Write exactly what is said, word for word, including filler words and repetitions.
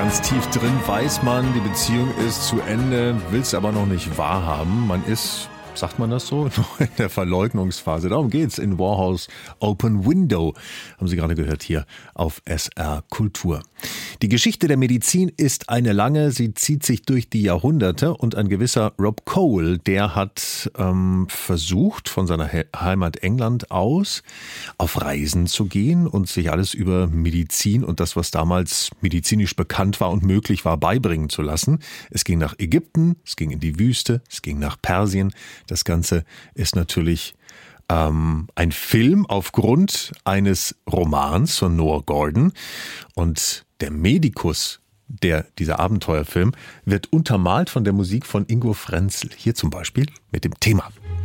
Ganz tief drin weiß man, die Beziehung ist zu Ende, will es aber noch nicht wahrhaben. Man ist, sagt man das so, noch in der Verleugnungsphase. Darum geht's in Warhols Open Window. Haben Sie gerade gehört hier auf S R Kultur. Die Geschichte der Medizin ist eine lange, sie zieht sich durch die Jahrhunderte und ein gewisser Rob Cole, der hat ähm, versucht, von seiner He- Heimat England aus auf Reisen zu gehen und sich alles über Medizin und das, was damals medizinisch bekannt war und möglich war, beibringen zu lassen. Es ging nach Ägypten, es ging in die Wüste, es ging nach Persien. Das Ganze ist natürlich ähm, ein Film aufgrund eines Romans von Noah Gordon und der Medikus, der, dieser Abenteuerfilm, wird untermalt von der Musik von Ingo Frenzel. Hier zum Beispiel mit dem Thema.